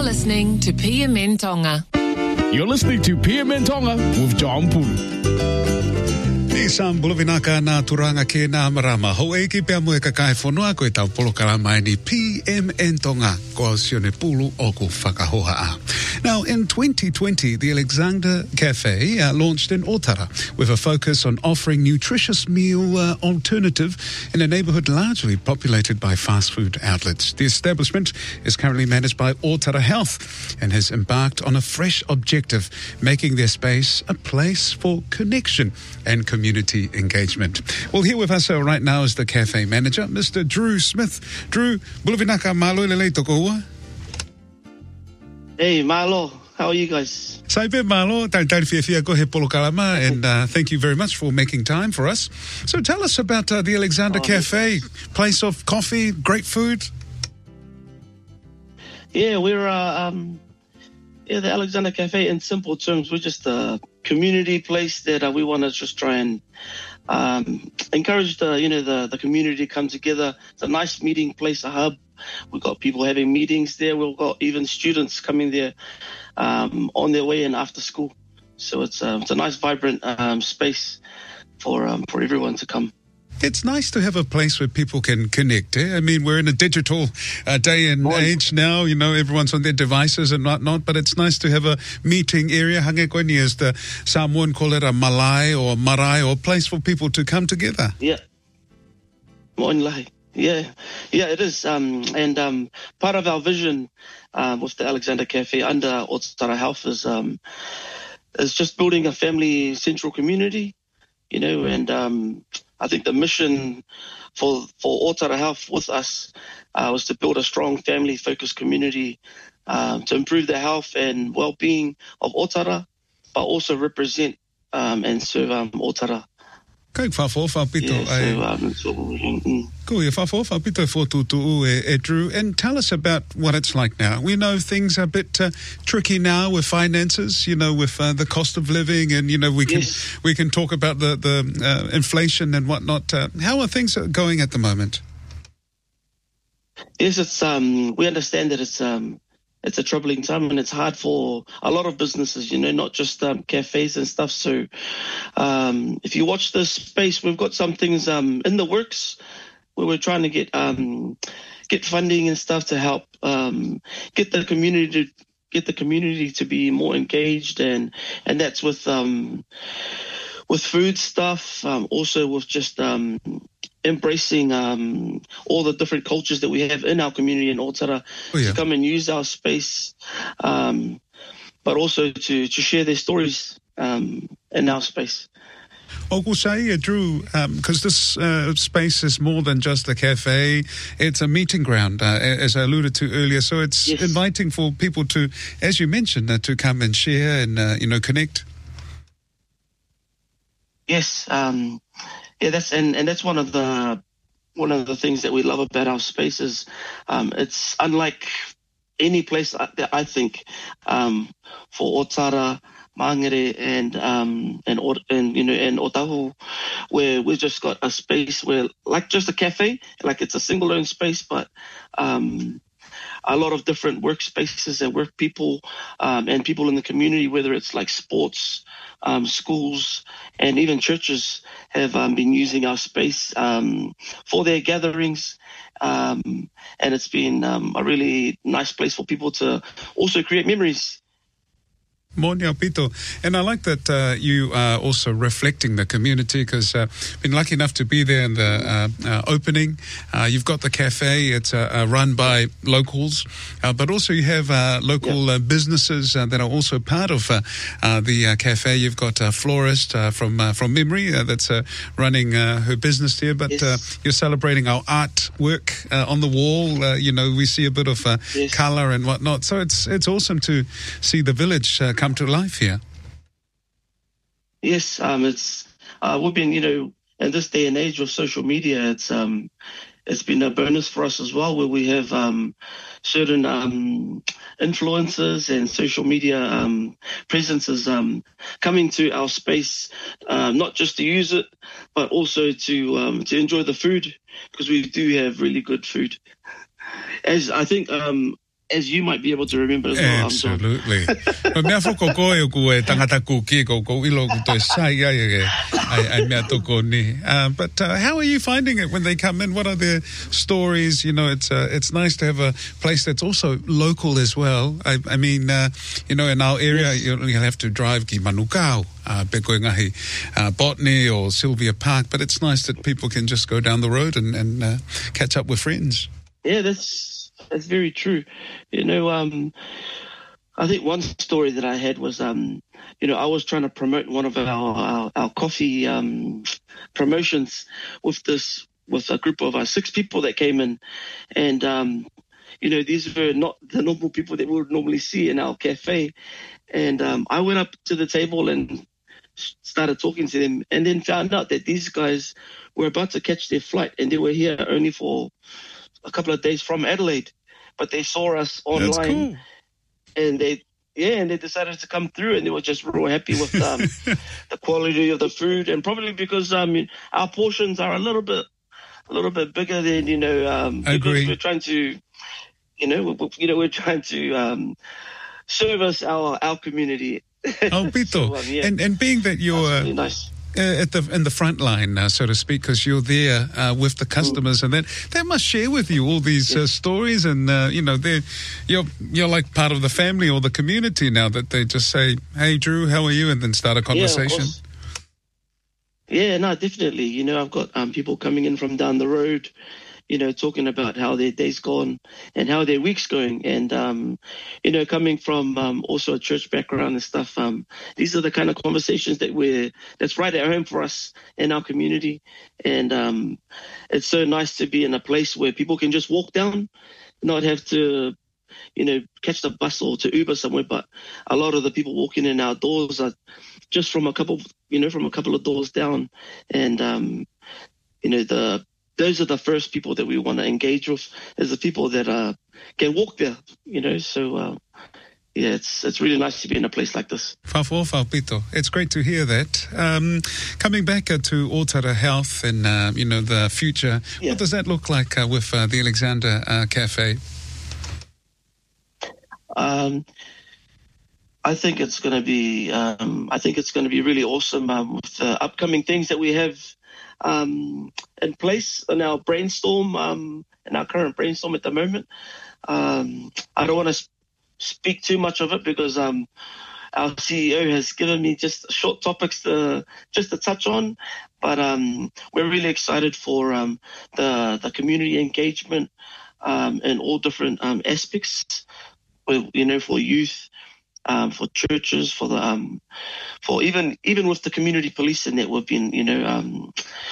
listening to PMN Tonga. You're listening to PMN Tonga with John Pulu. Ni Sam Buluvinaka na turanga ke na marama. Ho e ki pia mue kakai whanua koe tau polo karama ni PMN Tonga ko sione pulu o ku whakahoha a. Now, in 2020, the Alexander Cafe launched in Otara with a focus on offering nutritious meal alternative in a neighbourhood largely populated by fast food outlets. The establishment is currently managed by Otara Health and has embarked on a fresh objective, making their space a place for connection and community engagement. Well, here with us right now is the cafe manager, Mr. Drew Smith. Drew, Buluvinaka malo lele toko ua. Hey, Malo, how are you guys? Saipe Malo, tautari ko he polo kalama, and thank you very much for making time for us. So tell us about the Alexander Cafe, place of coffee, great food. Yeah, we're the Alexander Cafe. In simple terms, we're just a community place that we want to just try and encourage the community to come together. It's a nice meeting place, a hub. We've got people having meetings there. We've got even students coming there on their way in after school. So it's a nice, vibrant space for everyone to come. It's nice to have a place where people can connect. I mean, we're in a digital day and age now. You know, everyone's on their devices and whatnot, but it's nice to have a meeting area. Hange koe ni is the Samoan call it a malai or marae, or place for people to come together. Yeah. Moinlai. Yeah, it is. And part of our vision with the Alexander Cafe under Otara Health is just building a family central community, you know, and I think the mission for Otara Health with us was to build a strong family-focused community to improve the health and well-being of Otara, but also represent and serve Otara. Kau whafo whapito Ko e whafo whapito whotutu e Drew, and tell us about what it's like now. We know things are a bit tricky now with finances, you know, with the cost of living, and you know we can talk about the inflation and whatnot. How are things going at the moment? Yes, it's we understand that it's a troubling time, and it's hard for a lot of businesses, you know, not just cafes and stuff. So if you watch this space, we've got some things in the works where we're trying to get funding and stuff to help get the community to be more engaged, and that's with food stuff, also with just embracing all the different cultures that we have in our community in Otara to come and use our space, but also to share their stories in our space. Okusai, Drew, because this space is more than just a cafe. It's a meeting ground, as I alluded to earlier. So it's inviting for people to, as you mentioned, to come and share and connect. Yes, that's one of the things that we love about our spaces. It's unlike any place that I think for Otara, Mangere, and Otahu, where we've just got a space where, like just a cafe, like it's a single owned space, but a lot of different workspaces and work people and people in the community, whether it's like sports, schools, and even churches have been using our space for their gatherings. And it's been a really nice place for people to also create memories. Monia Pito. And I like that you are also reflecting the community, because I've been lucky enough to be there in the opening. You've got the cafe. It's run by locals, but also you have local businesses that are also part of the cafe. You've got a florist from memory that's running her business here, but you're celebrating our artwork on the wall. You know, we see a bit of colour and whatnot. So it's awesome to see the village come to life here. Yes, it's we've been, you know, in this day and age of social media, it's been a bonus for us as well, where we have certain influencers and social media presences coming to our space, not just to use it, but also to enjoy the food, because we do have really good food. As I think as you might be able to remember as well. Absolutely. Mea whoko koe o koe tangata kuki ko ilo ko toi sai ai mea toko ni. But how are you finding it when they come in? What are their stories? You know, it's nice to have a place that's also local as well. I mean, you know, in our area, you'll have to drive ki Manukau, Peko Ngahi, Botany or Sylvia Park, but it's nice that people can just go down the road and catch up with friends. Yeah, that's very true. You know, I think one story that I had was, you know, I was trying to promote one of our coffee promotions with a group of 6 people that came in, and you know, these were not the normal people that we would normally see in our cafe, and I went up to the table and started talking to them, and then found out that these guys were about to catch their flight, and they were here only for a couple of days from Adelaide, but they saw us online. That's cool. And they decided to come through, and they were just real happy with the quality of the food, and probably because our portions are a little bit bigger than, you know, because we're trying to, we're trying to service our community. Oh, Pito, So, yeah. and being that you're Really nice. in the front line, so to speak, because you're there with the customers, and then they must share with you all these stories, and you know, you're like part of the family or the community now. That they just say, "Hey, Drew, how are you?" and then start a conversation. Yeah, no, definitely. You know, I've got people coming in from down the road, you know, talking about how their day's gone and how their week's going. And, you know, coming from also a church background and stuff, these are the kind of conversations that's right at home for us in our community. And it's so nice to be in a place where people can just walk down, not have to, you know, catch the bus or to Uber somewhere. But a lot of the people walking in our doors are just from a couple of doors down. And, you know, those are the first people that we want to engage with, is the people that can walk there, you know. So, yeah, it's really nice to be in a place like this. Pito. It's great to hear that. Coming back to Otara Health and, you know, the future, what does that look like with the Alexander Cafe? I think it's going to be really awesome with the upcoming things that we have in place in our brainstorm, in our current brainstorm at the moment. I don't want to speak too much of it because our CEO has given me just short topics to touch on, but we're really excited for the community engagement in all different aspects, you know, for youth, for churches, for the for even with the community policing that we've been, you know,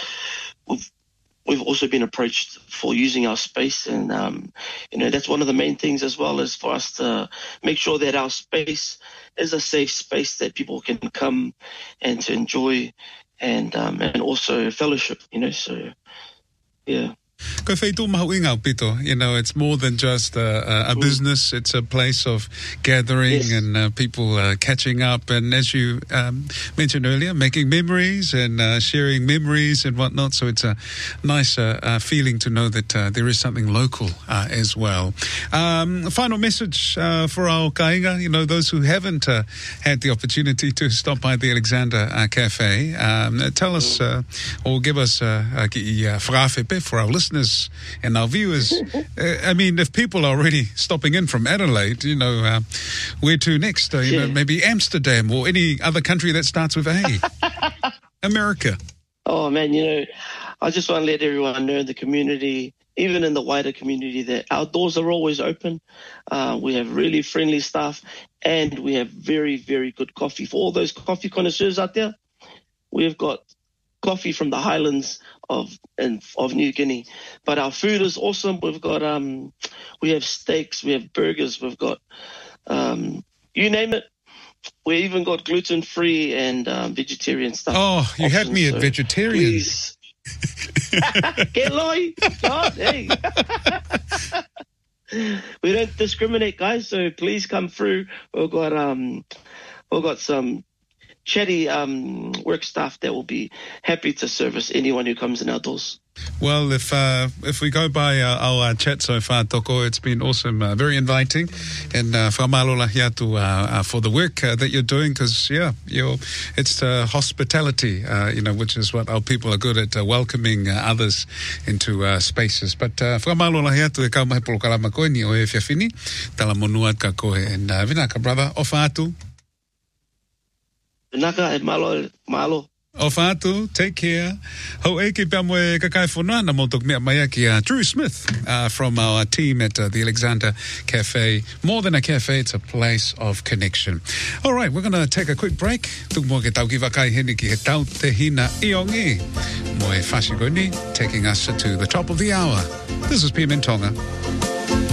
we've also been approached for using our space, and you know, that's one of the main things as well, is for us to make sure that our space is a safe space that people can come and to enjoy, and also fellowship, you know. So yeah. Ko whaitu mahu inga, Pito. You know, it's more than just a business. It's a place of gathering and people catching up. And as you mentioned earlier, making memories and sharing memories and whatnot. So it's a nice feeling to know that there is something local as well. Final message for our kainga, you know, those who haven't had the opportunity to stop by the Alexander Cafe. Tell us or give us whakawhipe for our listeners and our viewers. I mean, if people are already stopping in from Adelaide, you know, where to next? You know, maybe Amsterdam or any other country that starts with A. America. Oh, man, you know, I just want to let everyone know in the community, even in the wider community, that our doors are always open. We have really friendly staff, and we have very, very good coffee. For all those coffee connoisseurs out there, we've got coffee from the highlands of New Guinea, but our food is awesome. We've got we have steaks, we have burgers, we've got you name it. We even got gluten-free and vegetarian stuff. Oh, you had me at vegetarian. Please. Get loy. God, hey. We don't discriminate, guys, so please come through. We've got some chatty work staff that will be happy to service anyone who comes in our doors. Well, if we go by our chat so far, Toko, it's been awesome, very inviting, and whamalola hiatu for the work that you're doing, because it's hospitality, which is what our people are good at, welcoming others into spaces. But whamalola hiatu e kau mai polo kalama koe ni o e whiawhini, tala monuat ka koe, and vinaka brother, ofa atu. Vinaka e malo. Ofatu, take care. Ho eke pia moe kakai whanua na motok mea mai aki Drew Smith from our team at the Alexander Cafe. More than a cafe, it's a place of connection. All right, we're going to take a quick break. Tuk mo ke tau ki wakai hene ki he tau te hina iongi. Moe Whashigoni taking us to the top of the hour. This is PM in Tonga.